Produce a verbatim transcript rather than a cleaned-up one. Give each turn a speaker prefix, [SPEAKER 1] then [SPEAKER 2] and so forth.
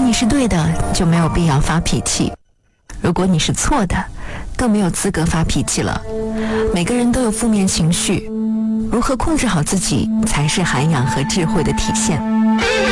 [SPEAKER 1] 你是对的，就没有必要发脾气；如果你是错的，更没有资格发脾气了。每个人都有负面情绪，如何控制好自己，才是涵养和智慧的体现。